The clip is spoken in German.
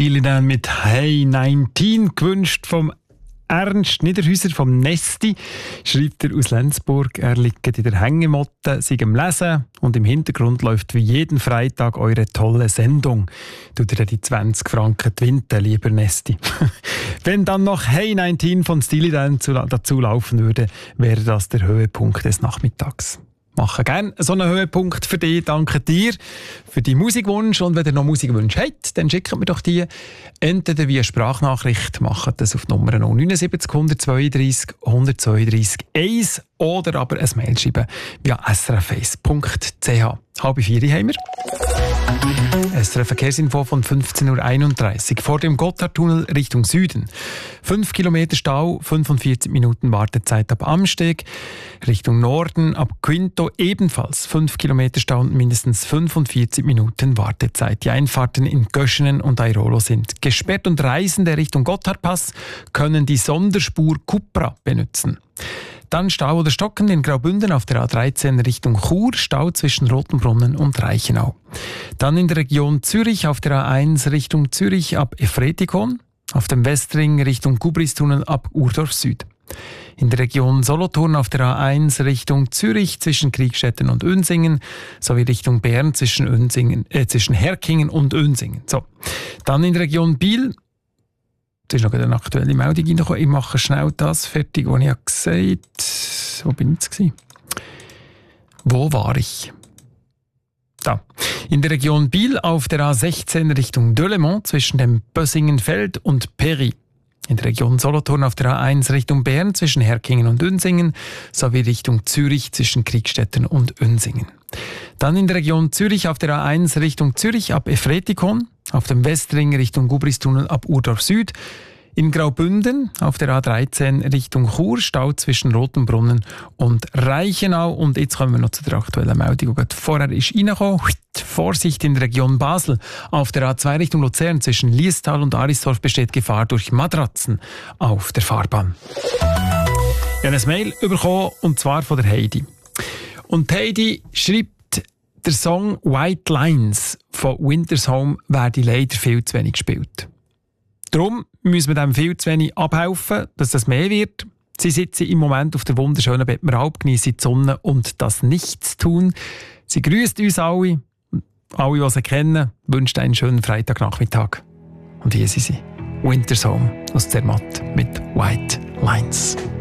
Steely Dan mit Hey 19, gewünscht vom Ernst Niederhäuser vom Nesti, schreibt er aus Lenzburg. Er liegt in der Hängematte, sei am Lesen und im Hintergrund läuft wie jeden Freitag eure tolle Sendung. Tut ihr die 20 Franken Twinte, lieber Nesti. Wenn dann noch Hey 19 von Steely Dan dazu laufen würde, wäre das der Höhepunkt des Nachmittags. Mache gerne so einen Höhepunkt für dich. Danke dir für die Musikwunsch. Und wenn ihr noch Musikwünsche habt, dann schickt mir doch die entweder via Sprachnachricht, macht das auf die Nummer 079 132 132 1 oder aber ein Mail schreiben via srf1.ch. 3:30 haben wir. SRF Verkehrsinfo von 15.31 Uhr. Vor dem Gotthardtunnel Richtung Süden. 5 Kilometer Stau, 45 Minuten Wartezeit ab Amsteg. Richtung Norden ab Quinto ebenfalls 5 Kilometer Stau und mindestens 45 Minuten Wartezeit. Die Einfahrten in Göschenen und Airolo sind gesperrt und Reisende Richtung Gotthardpass können die Sonderspur Cupra benutzen. Dann Stau oder Stocken in Graubünden auf der A13 Richtung Chur, Stau zwischen Rotenbrunnen und Reichenau. Dann in der Region Zürich auf der A1 Richtung Zürich ab Efretikon, auf dem Westring Richtung Gubristunnel ab Urdorf Süd. In der Region Solothurn auf der A1 Richtung Zürich zwischen Kriegstetten und Unsingen sowie Richtung Bern zwischen Herkingen und Unsingen. So. Dann in der Region Biel. Das ist noch eine aktuelle Meldung reingekommen. Ich mache schnell das fertig, was ich gesagt habe. Wo bin ich jetzt? Wo war ich? Da. In der Region Biel auf der A16 Richtung Delemont zwischen dem Bössingenfeld und Peri. In der Region Solothurn auf der A1 Richtung Bern zwischen Herkingen und Unsingen sowie Richtung Zürich zwischen Kriegstetten und Unsingen. Dann in der Region Zürich auf der A1 Richtung Zürich ab Efretikon, auf dem Westring Richtung Gubristunnel ab Urdorf Süd. In Graubünden auf der A13 Richtung Chur, Stau zwischen Rotenbrunnen und Reichenau. Und jetzt kommen wir noch zu der aktuellen Meldung, die gerade vorher ist reingekommen. Vorsicht in der Region Basel. Auf der A2 Richtung Luzern zwischen Liestal und Arisdorf besteht Gefahr durch Matratzen auf der Fahrbahn. Ich habe ein Mail bekommen, und zwar von der Heidi. Und Heidi schreibt, der Song «White Lines» von Winter's Home werde leider viel zu wenig gespielt. Darum müssen wir dem viel zu wenig abhelfen, dass das mehr wird. Sie sitzen im Moment auf der wunderschönen Bettmeralp, geniessen die Sonne und das Nichtstun. Sie grüßt uns alle. Alle, die sie kennen, wünschen einen schönen Freitagnachmittag. Und hier sind sie. Winter's Home aus Zermatt mit «White Lines».